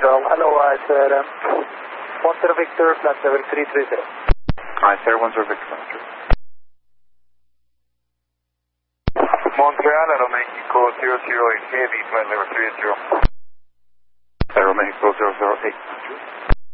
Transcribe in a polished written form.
Central. Hello, sir. 10 Victor, flight level 330. Hi, sir. 10 Victor. Montreal, Aeromexico 008 Heavy, flight level 30. Aeromexico 008.